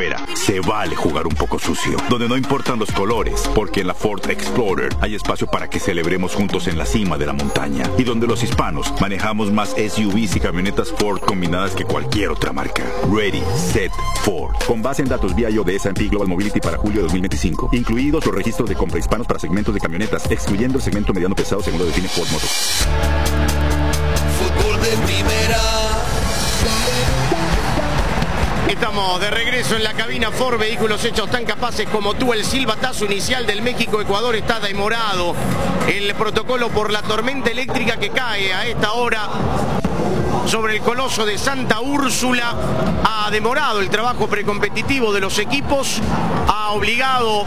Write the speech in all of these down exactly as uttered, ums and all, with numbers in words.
afuera, se vale jugar un poco sucio, donde no importan los colores, porque en la Ford Explorer hay espacio para que celebremos juntos en la cima de la montaña, y donde los hispanos manejamos más S U Vs y camionetas Ford combinadas que cualquier otra marca. Ready, Set, Ford. Con base en datos V I O de S and P Global Mobility para julio de dos mil veinticinco, incluidos los registros de compra hispanos para segmentos de camionetas, excluyendo el segmento mediano pesado según lo define Ford Motors. Fútbol de primera. Estamos de regreso en la cabina Ford, vehículos hechos tan capaces como tú. El silbatazo inicial del México-Ecuador está demorado. El protocolo por la tormenta eléctrica que cae a esta hora sobre el coloso de Santa Úrsula ha demorado el trabajo precompetitivo de los equipos, ha obligado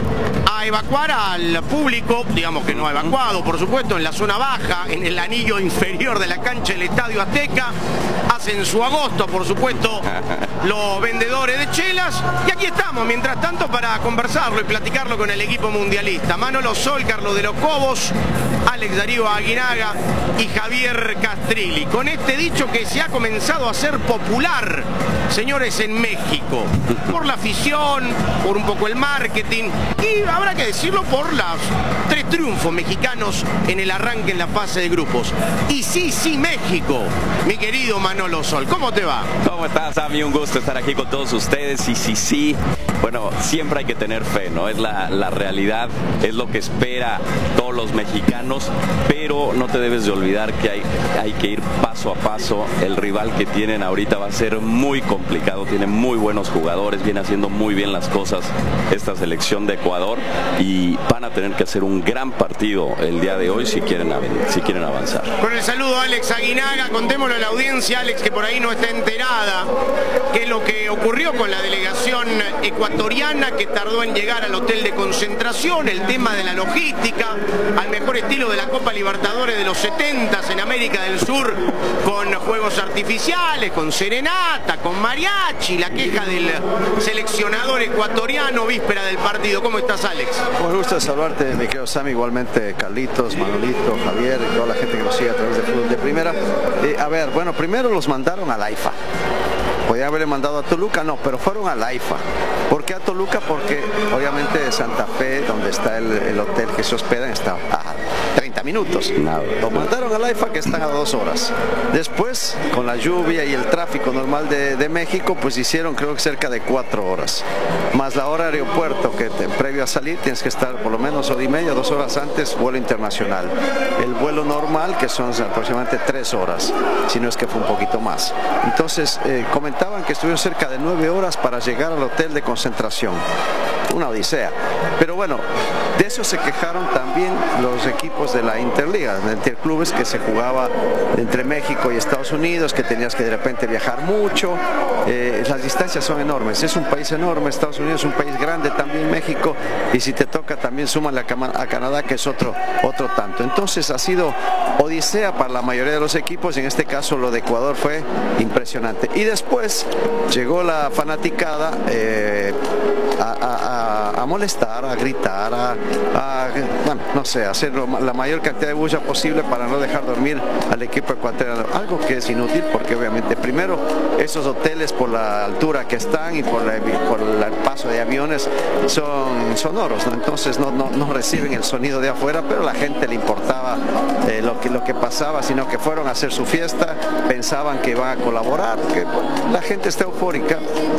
a evacuar al público, digamos que no ha evacuado, por supuesto, en la zona baja, en el anillo inferior de la cancha del Estadio Azteca. Hacen su agosto, por supuesto, los vendedores de chelas. Y aquí estamos, mientras tanto, para conversarlo y platicarlo con el equipo mundialista. Manolo Sol, Carlos de los Cobos, Alex Darío Aguinaga y Javier Castrilli. Con este dicho que se ha comenzado a hacer popular, señores, en México, por la afición, por un poco el marketing y habrá que decirlo por los tres triunfos mexicanos en el arranque en la fase de grupos. Y sí, sí, México, mi querido Manolo Sol, ¿cómo te va? ¿Cómo estás, Sammy? Un gusto estar aquí con todos ustedes. Y sí, sí, bueno, siempre hay que tener fe, ¿no? Es la, la realidad, es lo que espera todos los mexicanos, pero no te debes de olvidar que hay, hay que ir paso a paso. El rival que tienen ahorita va a ser muy complicado, tiene muy buenos jugadores, viene haciendo muy bien las cosas esta selección de Ecuador y van a tener que hacer un gran partido el día de hoy si quieren, si quieren avanzar. Con el saludo a Alex Aguinaga, contémosle a la audiencia, Alex, que por ahí no está enterada, qué es lo que ocurrió con la delegación ecuatoriana que tardó en llegar al hotel de concentración, el tema de la logística, al mejor estilo de la Copa Libertadores de los setentas en América del Sur, con juegos artificiales, con serenata, con mariachi, la queja del seleccionador ecuatoriano víspera del partido. ¿Cómo estás, Alex? Un gusto de saludarte, mi querido Sammy, igualmente Carlitos, Manolito, Javier y toda la gente que nos sigue a través de Fútbol de Primera. Eh, a ver, bueno, primero los mandaron a la I F A. Podían haberle mandado a Toluca, no, pero fueron a la I F A. ¿Por qué a Toluca? Porque obviamente Santa Fe, donde está el, el hotel que se hospedan, está a treinta minutos. Nada. Lo mandaron a la I F A, que están a dos horas. Después, con la lluvia y el tráfico normal de, de México, pues hicieron creo que cerca de cuatro horas. Más la hora de aeropuerto, que te, previo a salir tienes que estar por lo menos hora y media, dos horas antes, vuelo internacional. El vuelo normal, que son aproximadamente tres horas, si no es que fue un poquito más. Entonces, eh, comentaban que estuvieron cerca de nueve horas para llegar al hotel de concentración. Una odisea. Pero bueno, de eso se quejaron también los equipos de la Interliga, de Interclubes, que se jugaba entre México y Estados Unidos, que tenías que de repente viajar mucho. Eh, las distancias son enormes. Es un país enorme, Estados Unidos es un país grande, también México, y si te toca también súmale a, a Canadá, que es otro, otro tanto. Entonces ha sido odisea para la mayoría de los equipos, y en este caso lo de Ecuador fue impresionante. Y después llegó la fanaticada eh, a, a, a molestar, a gritar, a, a bueno, no sé, hacer la mayor cantidad de bulla posible para no dejar dormir al equipo ecuatoriano, algo que es inútil porque obviamente primero esos hoteles por la altura que están y por, la, por el paso de aviones son sonoros, ¿no? Entonces no, no, no reciben el sonido de afuera, pero a la gente le importaba eh, lo, que, lo que pasaba, sino que fueron a hacer su fiesta, pensaban que iban a colaborar, que la gente está eufórica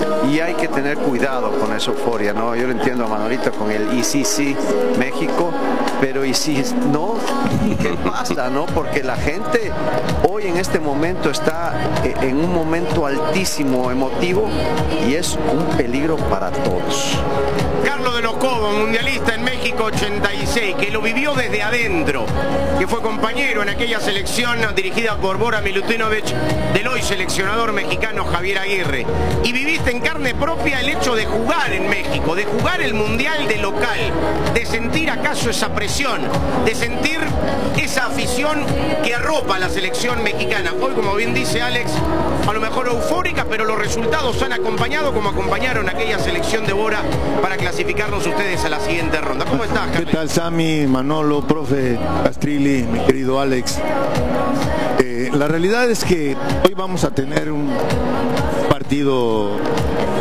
y hay que tener cuidado con esa euforia, ¿no? Yo lo entiendo a Manolito con el y sí, sí, México, pero y si no, ¿qué pasa, no? Porque la gente hoy en este momento está en un momento altísimo emotivo y es un peligro para todos. Carlos de los Cobos, mundialista en México ochenta y seis, que lo vivió desde adentro, que fue compañero en aquella selección dirigida por Bora Milutinovic del hoy seleccionador mexicano Javier Aguirre, y viviste en carne propia el hecho de jugar en México, de jugar el mundial de local, de sentir acaso esa presión, de sentir esa afición que arropa a la selección mexicana. Hoy, como bien dice Alex, a lo mejor eufórica, pero los resultados han acompañado como acompañaron a aquella selección de Bora para clasificarnos ustedes a la siguiente ronda. ¿Cómo estás, Carlos? ¿Qué tal, Sammy, Manolo, profe Castrilli, mi querido Alex? Eh, la realidad es que hoy vamos a tener un partido